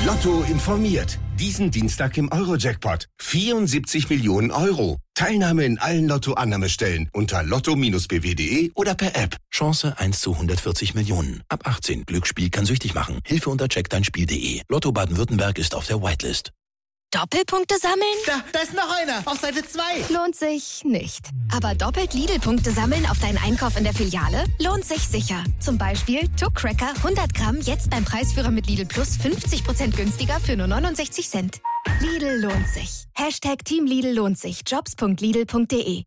Lotto informiert. Diesen Dienstag im Euro-Jackpot. 74 Millionen Euro. Teilnahme in allen Lotto-Annahmestellen unter lotto-bw.de oder per App. Chance 1 zu 140 Millionen. Ab 18. Glücksspiel kann süchtig machen. Hilfe unter checkdeinspiel.de. Lotto Baden-Württemberg ist auf der Whitelist. Doppelpunkte sammeln? Da ist noch einer. Auf Seite 2. Lohnt sich nicht. Aber doppelt Lidl-Punkte sammeln auf deinen Einkauf in der Filiale? Lohnt sich sicher. Zum Beispiel Tuck Cracker 100 Gramm jetzt beim Preisführer mit Lidl Plus 50% günstiger für nur 69 Cent. Lidl lohnt sich. Hashtag Team Lidl lohnt sich. Jobs.lidl.de.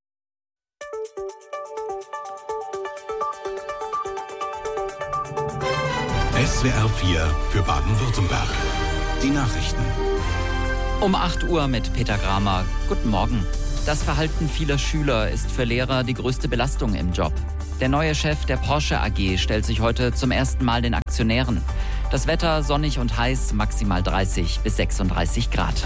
SWR 4 für Baden-Württemberg. Die Nachrichten. Um 8 Uhr mit Peter Gramer. Guten Morgen. Das Verhalten vieler Schüler ist für Lehrer die größte Belastung im Job. Der neue Chef der Porsche AG stellt sich heute zum ersten Mal den Aktionären. Das Wetter sonnig und heiß, maximal 30 bis 36 Grad.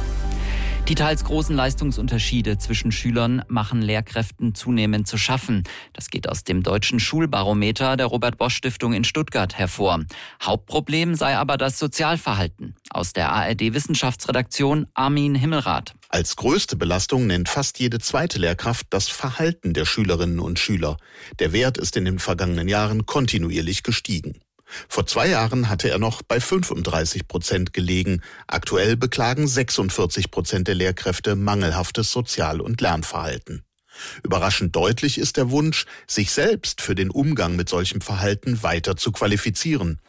Die teils großen Leistungsunterschiede zwischen Schülern machen Lehrkräften zunehmend zu schaffen. Das geht aus dem Deutschen Schulbarometer der Robert-Bosch-Stiftung in Stuttgart hervor. Hauptproblem sei aber das Sozialverhalten. Aus der ARD-Wissenschaftsredaktion Armin Himmelrath. Als größte Belastung nennt fast jede zweite Lehrkraft das Verhalten der Schülerinnen und Schüler. Der Wert ist in den vergangenen Jahren kontinuierlich gestiegen. Vor 2 Jahren hatte er noch bei 35% gelegen. Aktuell beklagen 46% der Lehrkräfte mangelhaftes Sozial- und Lernverhalten. Überraschend deutlich ist der Wunsch, sich selbst für den Umgang mit solchem Verhalten weiter zu qualifizieren.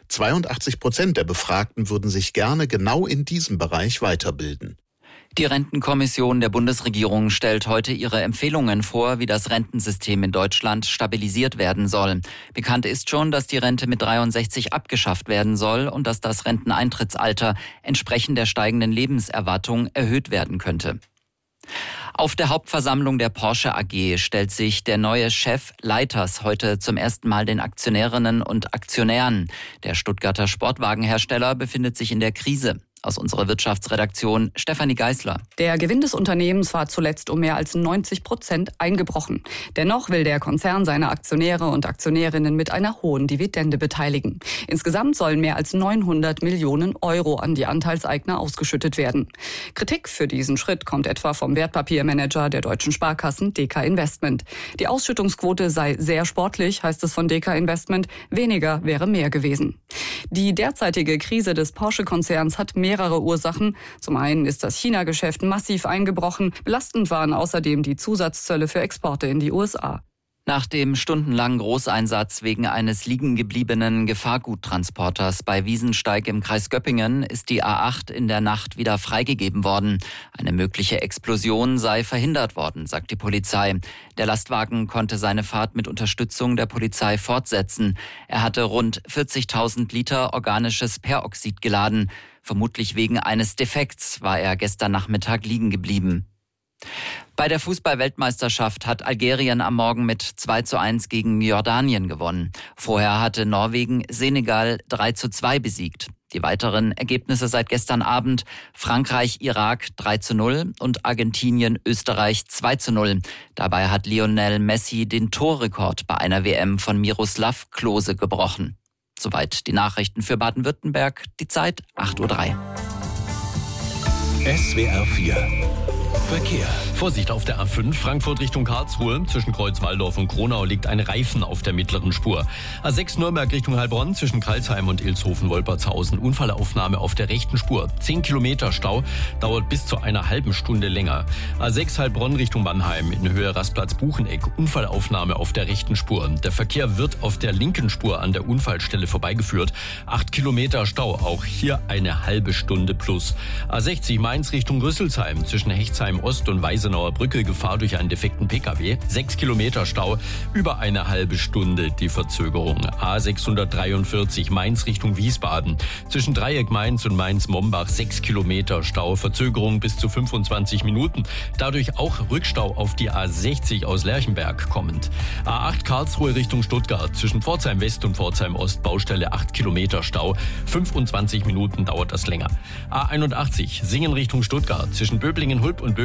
82% der Befragten würden sich gerne genau in diesem Bereich weiterbilden. Die Rentenkommission der Bundesregierung stellt heute ihre Empfehlungen vor, wie das Rentensystem in Deutschland stabilisiert werden soll. Bekannt ist schon, dass die Rente mit 63 abgeschafft werden soll und dass das Renteneintrittsalter entsprechend der steigenden Lebenserwartung erhöht werden könnte. Auf der Hauptversammlung der Porsche AG stellt sich der neue Chef Leiters heute zum ersten Mal den Aktionärinnen und Aktionären. Der Stuttgarter Sportwagenhersteller befindet sich in der Krise. Aus unserer Wirtschaftsredaktion Stefanie Geisler. Der Gewinn des Unternehmens war zuletzt um mehr als 90% eingebrochen. Dennoch will der Konzern seine Aktionäre und Aktionärinnen mit einer hohen Dividende beteiligen. Insgesamt sollen mehr als 900 Millionen Euro an die Anteilseigner ausgeschüttet werden. Kritik für diesen Schritt kommt etwa vom Wertpapiermanager der deutschen Sparkassen DK Investment. Die Ausschüttungsquote sei sehr sportlich, heißt es von DK Investment. Weniger wäre mehr gewesen. Die derzeitige Krise des Porsche-Konzerns hat mehrere Ursachen. Zum einen ist das China-Geschäft massiv eingebrochen. Belastend waren außerdem die Zusatzzölle für Exporte in die USA. Nach dem stundenlangen Großeinsatz wegen eines liegengebliebenen Gefahrguttransporters bei Wiesensteig im Kreis Göppingen ist die A8 in der Nacht wieder freigegeben worden. Eine mögliche Explosion sei verhindert worden, sagt die Polizei. Der Lastwagen konnte seine Fahrt mit Unterstützung der Polizei fortsetzen. Er hatte rund 40.000 Liter organisches Peroxid geladen. Vermutlich wegen eines Defekts war er gestern Nachmittag liegen geblieben. Bei der Fußball-Weltmeisterschaft hat Algerien am Morgen mit 2:1 gegen Jordanien gewonnen. Vorher hatte Norwegen Senegal 3:2 besiegt. Die weiteren Ergebnisse seit gestern Abend: Frankreich, Irak 3:0 und Argentinien, Österreich 2:0. Dabei hat Lionel Messi den Torrekord bei einer WM von Miroslav Klose gebrochen. Soweit die Nachrichten für Baden-Württemberg. Die Zeit 8:03 Uhr. SWR 4 Verkehr. Vorsicht auf der A5 Frankfurt Richtung Karlsruhe. Zwischen Kreuzwaldorf und Kronau liegt ein Reifen auf der mittleren Spur. A6 Nürnberg Richtung Heilbronn zwischen Karlsheim und Ilshofen-Wolpertshausen. Unfallaufnahme auf der rechten Spur. 10 Kilometer Stau, dauert bis zu einer halben Stunde länger. A6 Heilbronn Richtung Mannheim in Höhe Rastplatz Bucheneck. Unfallaufnahme auf der rechten Spur. Der Verkehr wird auf der linken Spur an der Unfallstelle vorbeigeführt. 8 Kilometer Stau, auch hier eine halbe Stunde plus. A60 Mainz Richtung Rüsselsheim zwischen Hechtsheim Ost und Weisenauer Brücke Gefahr durch einen defekten Pkw. 6 Kilometer Stau, über eine halbe Stunde die Verzögerung. A643 Mainz Richtung Wiesbaden. Zwischen Dreieck Mainz und Mainz-Mombach 6 Kilometer Stau, Verzögerung bis zu 25 Minuten. Dadurch auch Rückstau auf die A60 aus Lerchenberg kommend. A8 Karlsruhe Richtung Stuttgart. Zwischen Pforzheim West und Pforzheim Ost Baustelle 8 Kilometer Stau. 25 Minuten dauert das länger. A81 Singen Richtung Stuttgart. Zwischen Böblingen-Hulb und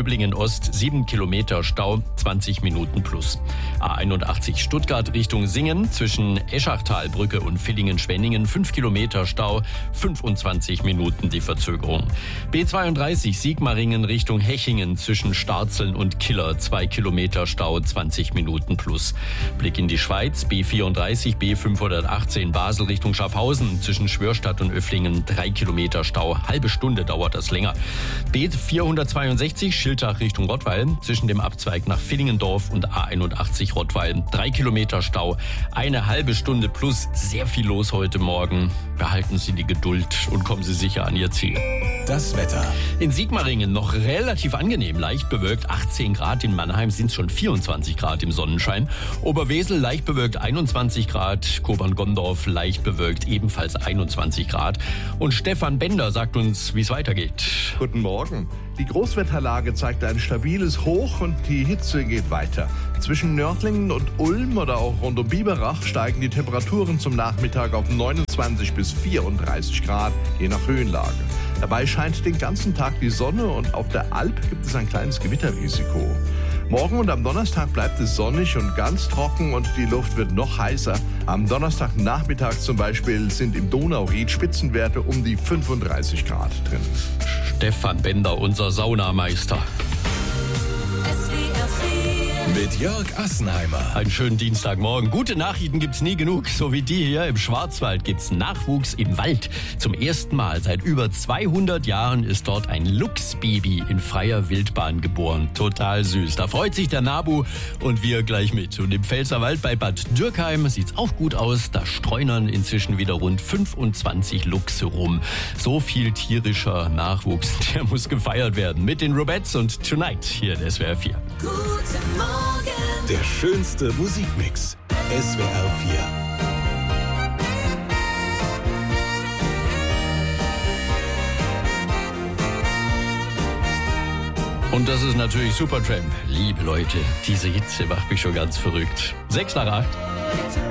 Böblingen Ost 7 Kilometer Stau, 20 Minuten plus. A81 Stuttgart Richtung Singen zwischen Eschachtalbrücke und Villingen-Schwenningen 5 Kilometer Stau, 25 Minuten die Verzögerung. B32 Sigmaringen Richtung Hechingen zwischen Starzeln und Killer 2 Kilometer Stau, 20 Minuten plus. Blick in die Schweiz, B34 B518 Basel Richtung Schaffhausen zwischen Schwörstadt und Öfflingen 3 Kilometer Stau, halbe Stunde dauert das länger. B462 Schiltach Richtung Rottweil zwischen dem Abzweig nach Villingendorf und A81 Rottweil 3 Kilometer Stau, eine halbe Stunde plus, sehr viel los heute Morgen. Behalten Sie die Geduld und kommen Sie sicher an Ihr Ziel. Das Wetter. In Sigmaringen noch relativ angenehm, leicht bewölkt 18 Grad, in Mannheim sind es schon 24 Grad im Sonnenschein. Oberwesel leicht bewölkt 21 Grad, Kobern-Gondorf leicht bewölkt ebenfalls 21 Grad. Und Stefan Bender sagt uns, wie es weitergeht. Guten Morgen. Die Großwetterlage zeigt ein stabiles Hoch und die Hitze geht weiter. Zwischen Nördlingen und Ulm oder auch rund um Biberach steigen die Temperaturen zum Nachmittag auf 29 bis 34 Grad, je nach Höhenlage. Dabei scheint den ganzen Tag die Sonne und auf der Alp gibt es ein kleines Gewitterrisiko. Morgen und am Donnerstag bleibt es sonnig und ganz trocken und die Luft wird noch heißer. Am Donnerstagnachmittag zum Beispiel sind im Donauried Spitzenwerte um die 35 Grad drin. Stefan Bender, unser Saunameister. Mit Jörg Assenheimer. Einen schönen Dienstagmorgen. Gute Nachrichten gibt's nie genug. So wie die hier. Im Schwarzwald gibt's Nachwuchs im Wald. Zum ersten Mal seit über 200 Jahren ist dort ein Luchsbaby in freier Wildbahn geboren. Total süß. Da freut sich der Nabu und wir gleich mit. Und im Pfälzerwald bei Bad Dürkheim sieht's auch gut aus. Da streunern inzwischen wieder rund 25 Luchse rum. So viel tierischer Nachwuchs, der muss gefeiert werden. Mit den Robettes und Tonight hier in SWR 4. Guten Morgen. Der schönste Musikmix. SWR 4. Und das ist natürlich Supertramp. Liebe Leute, diese Hitze macht mich schon ganz verrückt. 6 nach 8.